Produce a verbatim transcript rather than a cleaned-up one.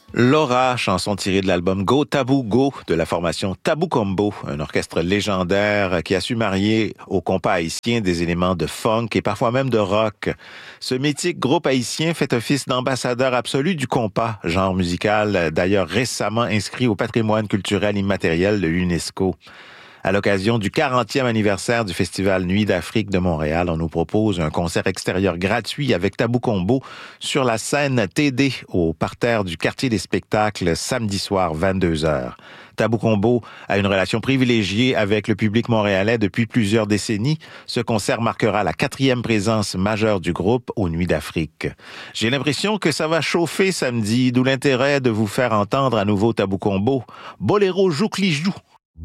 Laura, chanson tirée de l'album Go Tabou Go de la formation Tabou Combo, un orchestre légendaire qui a su marier au compas haïtien des éléments de funk et parfois même de rock. Ce mythique groupe haïtien fait office d'ambassadeur absolu du compas, genre musical d'ailleurs récemment inscrit au patrimoine culturel immatériel de l'UNESCO. À l'occasion du quarantième anniversaire du Festival Nuit d'Afrique de Montréal, on nous propose un concert extérieur gratuit avec Tabou Combo sur la scène T D au parterre du quartier des spectacles samedi soir vingt-deux heures. Tabou Combo a une relation privilégiée avec le public montréalais depuis plusieurs décennies. Ce concert marquera la quatrième présence majeure du groupe aux Nuits d'Afrique. J'ai l'impression que ça va chauffer samedi, d'où l'intérêt de vous faire entendre à nouveau Tabou Combo. Boléro Joucli Jou.